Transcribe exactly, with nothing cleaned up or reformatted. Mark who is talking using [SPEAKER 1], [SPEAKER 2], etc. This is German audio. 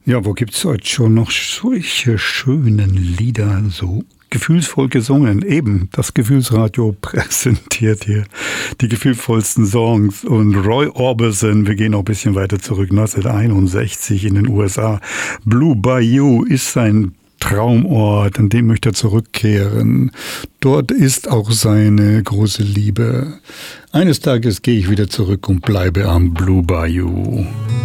[SPEAKER 1] Ja, wo gibt's heute schon noch solche schönen Lieder, so gefühlsvoll gesungen? Eben, das Gefühlsradio präsentiert hier die gefühlvollsten Songs. Und Roy Orbison, wir gehen noch ein bisschen weiter zurück, neunzehnhunderteinundsechzig in den U S A. Blue Bayou ist sein Traumort, an dem möchte er zurückkehren. Dort ist auch seine große Liebe. Eines Tages gehe ich wieder zurück und bleibe am Blue Bayou.